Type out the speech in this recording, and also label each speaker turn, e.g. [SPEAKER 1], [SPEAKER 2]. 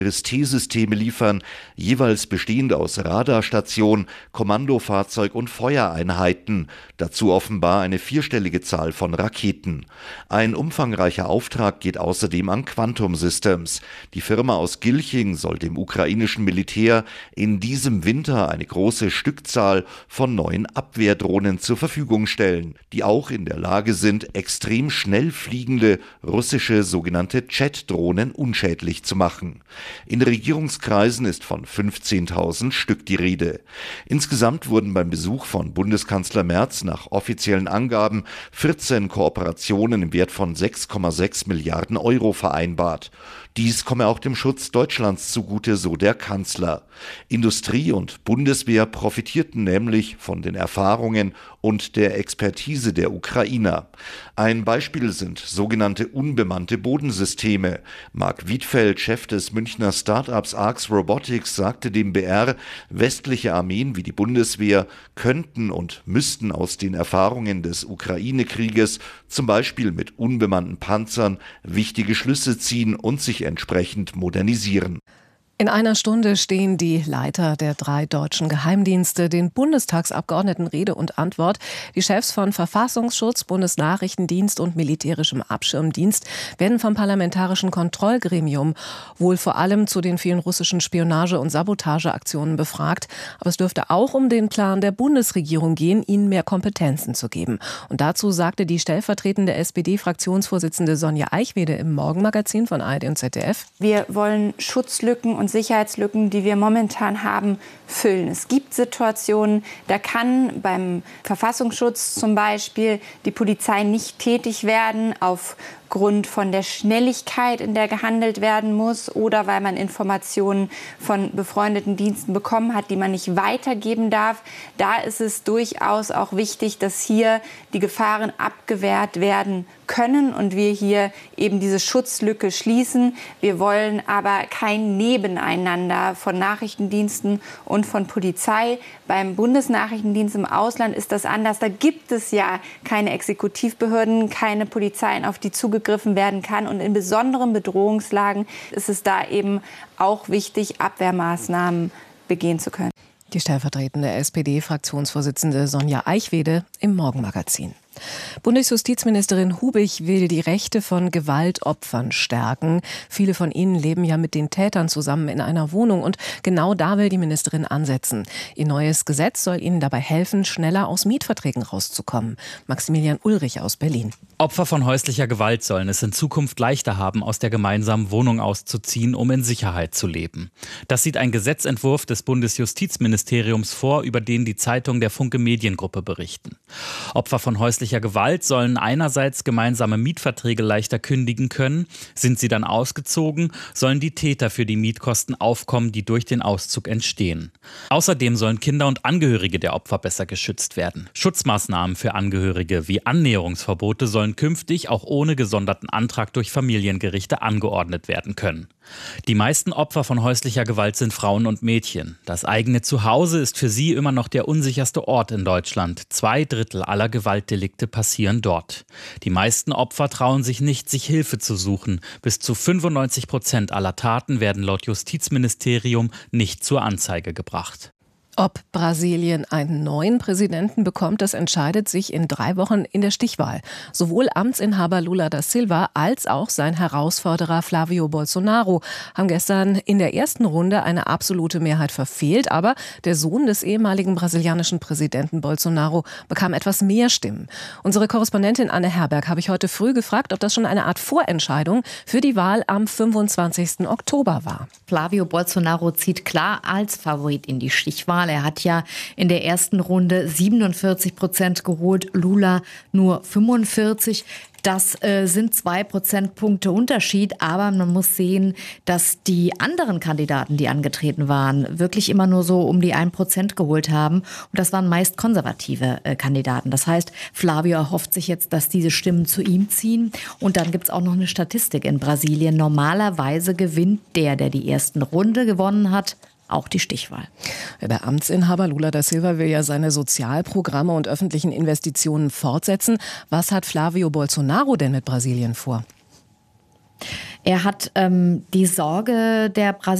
[SPEAKER 1] T-Systeme liefern, jeweils bestehend aus Radarstation, Kommandofahrzeug und Feuereinheiten, dazu offenbar eine vierstellige Zahl von Raketen. Ein umfangreicher Auftrag geht außerdem an Quantum Systems. Die Firma aus Gilching soll dem ukrainischen Militär in diesem Winter eine große Stückzahl von neuen Abwehrdrohnen zur Verfügung stellen, die auch in der Lage sind, extrem schnell fliegende russische sogenannte Jet-Drohnen unschädlich zu machen. In Regierungskreisen ist von 15.000 Stück die Rede. Insgesamt wurden beim Besuch von Bundeskanzler Merz nach offiziellen Angaben 14 Kooperationen im Wert von 6,6 Milliarden Euro vereinbart. Dies komme auch dem Schutz Deutschlands zugute, so der Kanzler. Industrie und Bundeswehr profitierten nämlich von den Erfahrungen und der Expertise der Ukrainer. Ein Beispiel sind sogenannte unbemannte Bodensysteme. Marc Wiedfeld, Chef des Münchner Start-ups Arx Robotics, sagte dem BR, westliche Armeen wie die Bundeswehr könnten und müssten aus den Erfahrungen des Ukraine-Krieges, zum Beispiel mit unbemannten Panzern, wichtige Schlüsse ziehen und sich entsprechend modernisieren.
[SPEAKER 2] In einer Stunde stehen die Leiter der 3 deutschen Geheimdienste den Bundestagsabgeordneten Rede und Antwort. Die Chefs von Verfassungsschutz, Bundesnachrichtendienst und militärischem Abschirmdienst werden vom Parlamentarischen Kontrollgremium wohl vor allem zu den vielen russischen Spionage- und Sabotageaktionen befragt. Aber es dürfte auch um den Plan der Bundesregierung gehen, ihnen mehr Kompetenzen zu geben. Und dazu sagte die stellvertretende SPD-Fraktionsvorsitzende Sonja Eichwede im Morgenmagazin von ARD und ZDF:
[SPEAKER 3] Wir wollen Schutzlücken und Sicherheitslücken, die wir momentan haben, füllen. Es gibt Situationen, da kann beim Verfassungsschutz zum Beispiel die Polizei nicht tätig werden aufgrund von der Schnelligkeit, in der gehandelt werden muss, oder weil man Informationen von befreundeten Diensten bekommen hat, die man nicht weitergeben darf. Da ist es durchaus auch wichtig, dass hier die Gefahren abgewehrt werden können und wir hier eben diese Schutzlücke schließen. Wir wollen aber kein Nebeneinander von Nachrichtendiensten und von Polizei. Beim Bundesnachrichtendienst im Ausland ist das anders. Da gibt es ja keine Exekutivbehörden, keine Polizeien, auf die zugegriffen werden kann. Und in besonderen Bedrohungslagen ist es da eben auch wichtig, Abwehrmaßnahmen begehen zu können.
[SPEAKER 2] Die stellvertretende SPD-Fraktionsvorsitzende Sonja Eichwede im Morgenmagazin. Bundesjustizministerin Hubich will die Rechte von Gewaltopfern stärken. Viele von ihnen leben ja mit den Tätern zusammen in einer Wohnung und genau da will die Ministerin ansetzen. Ihr neues Gesetz soll ihnen dabei helfen, schneller aus Mietverträgen rauszukommen. Maximilian Ulrich aus Berlin.
[SPEAKER 4] Opfer von häuslicher Gewalt sollen es in Zukunft leichter haben, aus der gemeinsamen Wohnung auszuziehen, um in Sicherheit zu leben. Das sieht ein Gesetzentwurf des Bundesjustizministeriums vor, über den die Zeitung der Funke Mediengruppe berichten. Opfer von häuslicher Gewalt sollen einerseits gemeinsame Mietverträge leichter kündigen können. Sind sie dann ausgezogen, sollen die Täter für die Mietkosten aufkommen, die durch den Auszug entstehen. Außerdem sollen Kinder und Angehörige der Opfer besser geschützt werden. Schutzmaßnahmen für Angehörige wie Annäherungsverbote sollen künftig auch ohne gesonderten Antrag durch Familiengerichte angeordnet werden können. Die meisten Opfer von häuslicher Gewalt sind Frauen und Mädchen. Das eigene Zuhause ist für sie immer noch der unsicherste Ort in Deutschland. 2/3 aller Gewaltdelikte passieren dort. Die meisten Opfer trauen sich nicht, sich Hilfe zu suchen. Bis zu 95% aller Taten werden laut Justizministerium nicht zur Anzeige gebracht.
[SPEAKER 2] Ob Brasilien einen neuen Präsidenten bekommt, das entscheidet sich in 3 Wochen in der Stichwahl. Sowohl Amtsinhaber Lula da Silva als auch sein Herausforderer Flavio Bolsonaro haben gestern in der ersten Runde eine absolute Mehrheit verfehlt. Aber der Sohn des ehemaligen brasilianischen Präsidenten Bolsonaro bekam etwas mehr Stimmen. Unsere Korrespondentin Anne Herberg habe ich heute früh gefragt, ob das schon eine Art Vorentscheidung für die Wahl am 25. Oktober war.
[SPEAKER 5] Flavio Bolsonaro zieht klar als Favorit in die Stichwahl. Er hat ja in der ersten Runde 47% geholt, Lula nur 45%. Das sind 2 Prozentpunkte Unterschied, aber man muss sehen, dass die anderen Kandidaten, die angetreten waren, wirklich immer nur so um die 1% geholt haben. Und das waren meist konservative Kandidaten. Das heißt, Flavio erhofft sich jetzt, dass diese Stimmen zu ihm ziehen. Und dann gibt's auch noch eine Statistik in Brasilien. Normalerweise gewinnt der die ersten Runde gewonnen hat, auch die Stichwahl.
[SPEAKER 2] Der Amtsinhaber Lula da Silva will ja seine Sozialprogramme und öffentlichen Investitionen fortsetzen. Was hat Flavio Bolsonaro denn mit Brasilien vor?
[SPEAKER 5] Er hat die Sorge der